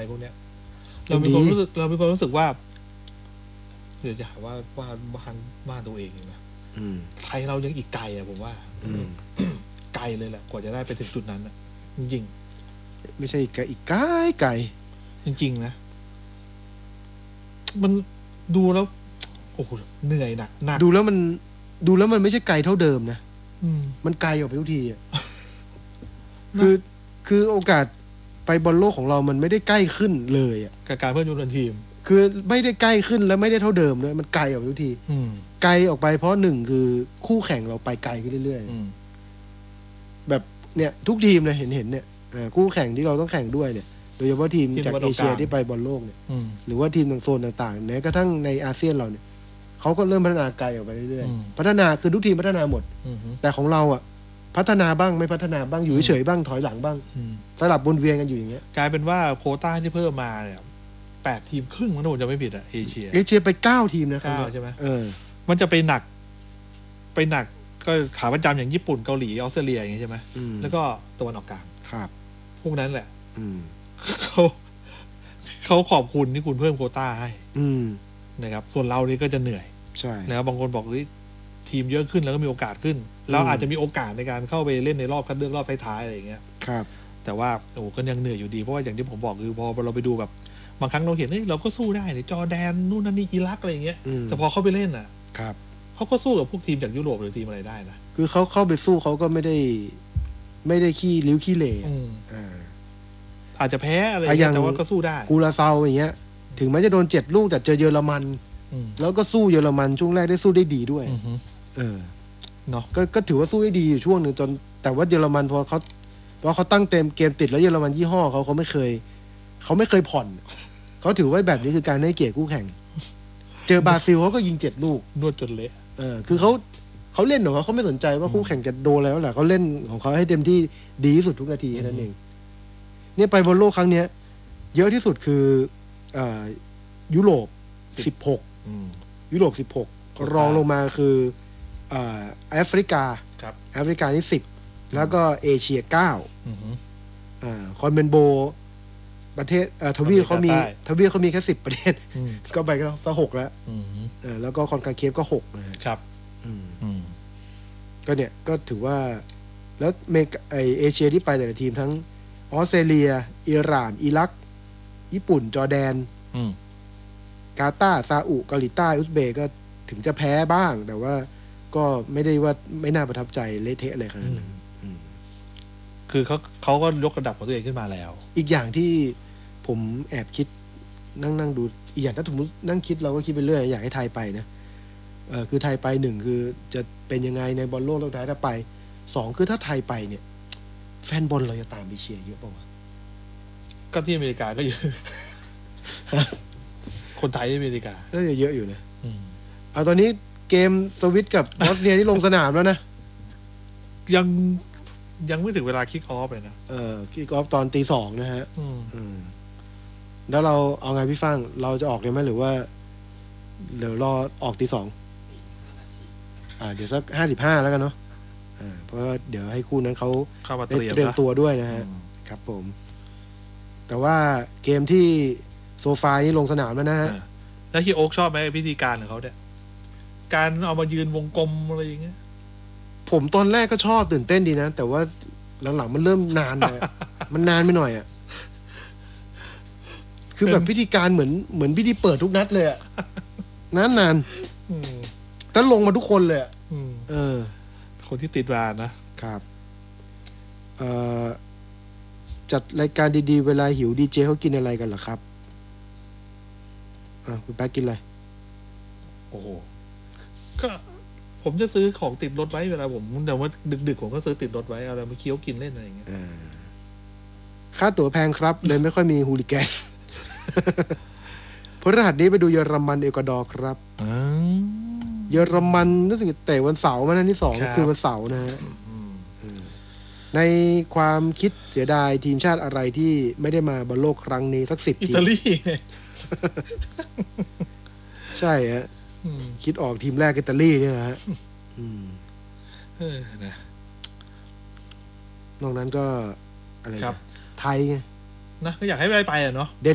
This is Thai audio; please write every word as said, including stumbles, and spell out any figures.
พวกเนี้ยเรามีความรู้สึกเรามีความรู้สึกว่าเดี๋ยวจะหาว่าว่าบ้านบ้านตัวเองนะไทยเรายังอีกไกลอ่ะผมว่าไกลเลยแหละกว่าจะได้ไปถึงจุดนั้นอ่ะจริงๆไม่ใช่ไกลอีกไกลไกลจริงๆนะมันดูแล้วโอ้โหเหนื่อยหนักหนักดูแล้วมันดูแล้วมันไม่ใช่ไกลเท่าเดิมนะมันไกลออกไปทุกทีอ่ะคือคือโอกาสไปบอลโลกของเรามันไม่ได้ใกล้ขึ้นเลยอ่ะกับการเพิ่มจำนวนทีมคือไม่ได้ใกล้ขึ้นแล้วไม่ได้เท่าเดิมเลยมันไกลออกไปทุกทีไกลออกไปเพราะหนึ่งคือคู่แข่งเราไปไกลขึ้นเรื่อยๆแบบเนี่ยทุกทีมเลยเห็นเห็นเนี่ยคู่แข่งที่เราต้องแข่งด้วยเนี่ยโดยเฉพาะทีมจากเอเชียที่ไปบอลโลกเนี่ยหรือว่าทีมต่างโซนต่างๆแม้กระทั่งในอาเซียนเราเนี่ยเขาก็เริ่มพัฒนาไกลออกไปเรื่อยๆพัฒนาคือทุกทีมพัฒนาหมดแต่ของเราอ่ะพัฒนาบ้างไม่พัฒนาบ้างอยู่เฉยๆบ้างถอยหลังบ้างสลับวนเวียนกันอยู่อย่างเงี้ยกลายเป็นว่าโควต้าที่เพิ่มมาเนี่ยแปดทีมครึ่งมันโดนจะไม่ผิดอ่ะเอเชียเอเชียไปเก้าทีมนะครับเก้าใช่ไหมเออมันจะไปหนักไปหนักก็ขาประจำอย่างญี่ปุ่นเกาหลีออสเตรเลียอย่างงี้ใช่ไหมแล้วก็ตะวันออกกลางครับพวกนั้นแหละเขาเขาขอบคุณที่คุณเพิ่มโควต้าให้นะครับส่วนเรานี่ก็จะเหนื่อยใช่นะครับบางคนบอกเฮ้ยทีมเยอะขึ้นแล้วก็มีโอกาสขึ้นเราอาจจะมีโอกาสในการเข้าไปเล่นในรอบคัดเลือกรอบท้ายๆอะไรอย่างเงี้ยครับแต่ว่าโอ้ก็ยังเหนื่อยอยู่ดีเพราะว่าอย่างที่ผมบอกคือพอเราไปดูแบบบางครั้งเราเห็นเฮ้ยเราก็สู้ได้ในจอร์แดนนู่นนั่นนี่อิรักอะไรอย่างเงี้ยแต่พอเข้าไปเล่นอ่ะครับเขาก็สู้กับพวกทีมจากยุโรปหรือทีมอะไรได้นะคือเขาเข้าไปสู้เขาก็ไม่ได้ไม่ได้ขี้ริ้วขี้เหร่อ่าอาจจะแพ้อะไรอย่างเงี้ยแต่ว่าก็สู้ได้กูราเซาอย่างเงี้ยถึงแม้จะโดนเจ็ดลูกแต่เจอเยอรมันแล้วก็สู้เยอรมันช่วงแรกได้สู้ได้ดีด้วยเออเนาะก็ก็ถือว่าสู้ได้ดีอยู่ช่วงหนึ่งจนแต่ว่าเยอรมันพอเขาพอเขาตั้งเต็มเกมติดแล้วเยอรมันยี่ห้อเขาเขาไม่เคยเขาไม่เคยผ่อนเขาถือว่าแบบนี้คือการให้เกียรติคู่แข่งเจอบราซิลเขาก็ยิงเจ็ดลูกนวดจนเละเออคือเขาเขาเล่นของเขาเขาไม่สนใจว่าคู่แข่งจะโดนแล้วแหละเขาเล่นของเขาให้เต็มที่ดีที่สุดทุกนาทีแค่นั้นเองเนี่ยไปบอลโลกครั้งเนี้ยเยอะที่สุดคือเอ่อยุโรปสิบหกยุโรปสิบหกรองลงมาคืออ่าแอฟริกาครับแอฟริกานี่สิบแล้วก็เอเชียเก้าอ่าคอนเมนโบประเทศเอ่อทวีปเขามีทวีปเขามีแค่สิบประเทศก็ไปก็สักหกแล้วอ่าแล้วก็คอนคาเคฟก็หกนะครับอืมก็เนี่ยก็ถือว่าแล้วเมกไอเอเชียที่ไปแต่ละทีมทั้งออสเตรเลียอิหร่านอิรักญี่ปุ่นจอร์แดนกาตาร์ซาอุเกาหลีใต้อุซเบย์ก็ถึงจะแพ้บ้างแต่ว่าก็ไม่ได้ว่าไม่น่าประทับใจเละเทะอะไรขนาดนั้นคือเขาเขาก็ยกระดับของตัวเองขึ้นมาแล้วอีกอย่างที่ผมแอบคิดนั่งนั่งดูอีกอย่างถ้าสมมตินั่งคิดเราก็คิดไปเรื่อยอยากให้ไทยไปนะเออคือไทยไปหนึ่งคือจะเป็นยังไงในบอลโลกรอบท้ายถ้าไปสองคือถ้าไทยไปเนี่ยแฟนบอลเราจะตามไปเชียร์เยอะป่าวะก็ที่อเมริกาก็เยอะ คนไทยที่อเมริกาก็เยอะอยู่นะเอาตอนนี้เกมสวิตกับบอสเนียที่ลงสนามแล้วนะยังยังไม่ถึงเวลาคิกออฟเลยนะเออคิกออฟตอนตีสองนะฮะแล้วเราเอาไงพี่ฟังเราจะออกเลยไหมหรือว่าเดี๋ยวรอออกตีสองอ่าเดี๋ยวสักห้าสิบห้าแล้วกันเนาะอ่าเพราะเดี๋ยวให้คู่นั้นเขาได้เตรียมตัวด้วยนะฮะครับผมแต่ว่าเกมที่โซฟานี่ลงสนามแล้วนะฮะแล้วที่โอ๊กชอบไหมพิธีการของเขาเนี่ยการเอามายืนวงกลมอะไรอย่างเงี้ยผมตอนแรกก็ชอบตื่นเต้นดีนะแต่ว่าหลังๆมันเริ่มนานเลยมันนานไปหน่อยอ่ะคือแบบพิธีการเหมือนเหมือนพิธีเปิดทุกนัดเลยอ่ะนานนานแต่ลงมาทุกคนเลยอ่ะเออคนที่ติดวานนะครับเอ่อจัดรายการดีๆเวลาหิวดีเจเขากินอะไรกันเหรอครับอ่ะคุณแป๊กกินอะไรโอ้โหก็ผมจะซื้อของติดรถไว้เวลาผมแต่ว่าดึกๆผมก็ซื้อติดรถไว้เอาอะไรมาเคี้ยวกินเล่นอะไรอย่างเงี้ยค่าตั๋วแพงครับเลยไม่ค่อยมีฮูลิแกนพฤหัสนี้ไปดูเยอรมันเอกวาดอร์ครับเยอรมันรู้สึกเตะวันเสาร์มานัดที่สองคือวันเสาร์นะฮะในความคิดเสียดายทีมชาติอะไรที่ไม่ได้มาบอลโลกครั้งนี้สักสิบทีมอิตาลีใช่ฮะคิดออกทีมแรกอิตาลีเนี่ยนะฮะนอกนั้นก็อะไรไทยไงนะก็อยากให้ไปไปอ่ะเนาะ